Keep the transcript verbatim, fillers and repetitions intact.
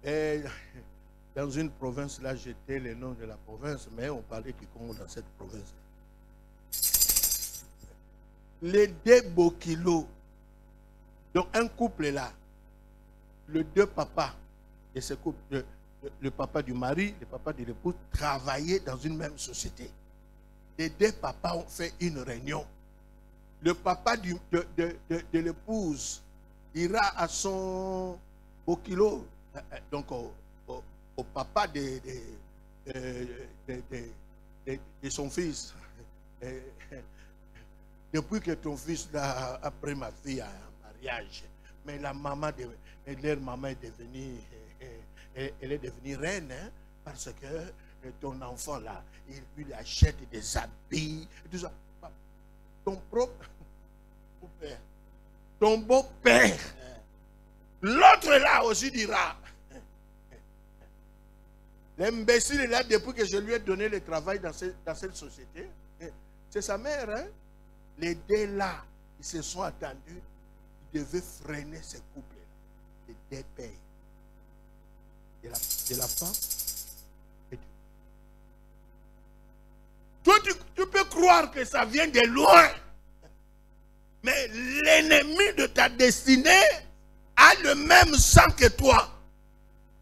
Et dans une province, là, j'étais le nom de la province, mais on parlait Kikongo dans cette province. Les deux Bokilo, donc un couple là, le deux papas et ce couple, le, le, le papa du mari, le papa de l'épouse, travaillaient dans une même société. Les deux papas ont fait une réunion. Le papa du, de, de, de, de l'épouse ira à son Bokilo, donc au, au, au papa de, de, de, de, de, de, de son fils. Depuis que ton fils là, a pris ma fille à un mariage, mais la maman, de, leur maman est devenue, elle est devenue reine, hein, parce que ton enfant là, il lui achète des habits, tout ça. Ton propre père, ton beau-père, l'autre là aussi dira, l'imbécile est là depuis que je lui ai donné le travail dans cette, dans cette société. C'est sa mère, hein? Les deux là, ils se sont attendus, ils devaient freiner ce couple-là. Les deux pères. De la, de la femme et du... Toi, tu, tu peux croire que ça vient de loin. Mais l'ennemi de ta destinée a le même sang que toi.